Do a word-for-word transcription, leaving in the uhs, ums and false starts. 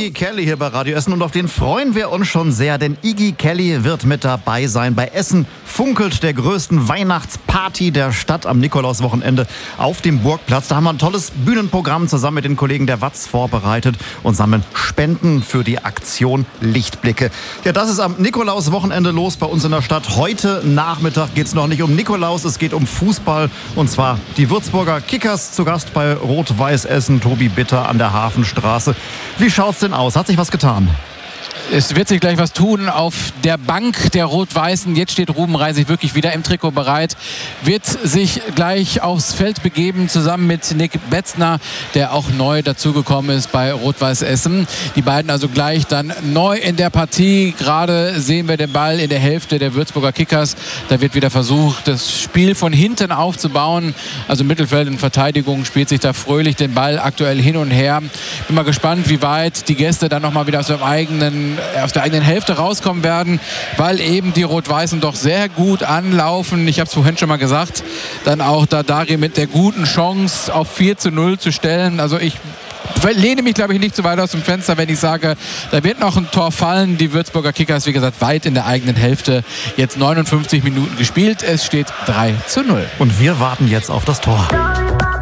Iggy Kelly hier bei Radio Essen und auf den freuen wir uns schon sehr, denn Iggy Kelly wird mit dabei sein. Bei Essen funkelt der größten Weihnachtsparty der Stadt am Nikolauswochenende auf dem Burgplatz. Da haben wir ein tolles Bühnenprogramm zusammen mit den Kollegen der Watz vorbereitet und sammeln Spenden für die Aktion Lichtblicke. Ja, das ist am Nikolauswochenende los bei uns in der Stadt. Heute Nachmittag geht es noch nicht um Nikolaus, es geht um Fußball und zwar die Würzburger Kickers zu Gast bei Rot-Weiß Essen, Tobi Bitter an der Hafenstraße. Wie schaut's denn aus? Hat sich was getan? Es wird sich gleich was tun auf der Bank der Rot-Weißen. Jetzt steht Ruben Reisig wirklich wieder im Trikot bereit. Wird sich gleich aufs Feld begeben, zusammen mit Nick Betzner, der auch neu dazugekommen ist bei Rot-Weiß Essen. Die beiden also gleich dann neu in der Partie. Gerade sehen wir den Ball in der Hälfte der Würzburger Kickers. Da wird wieder versucht, das Spiel von hinten aufzubauen. Also Mittelfeld und Verteidigung spielt sich da fröhlich den Ball aktuell hin und her. Bin mal gespannt, wie weit die Gäste dann nochmal wieder aus dem eigenen aus der eigenen Hälfte rauskommen werden, weil eben die Rot-Weißen doch sehr gut anlaufen. Ich habe es vorhin schon mal gesagt, dann auch Dadari mit der guten Chance auf vier zu null zu stellen. Also ich lehne mich, glaube ich, nicht zu weit aus dem Fenster, wenn ich sage, da wird noch ein Tor fallen. Die Würzburger Kickers, wie gesagt, weit in der eigenen Hälfte. Jetzt neunundfünfzig Minuten gespielt. Es steht drei zu null. Und wir warten jetzt auf das Tor.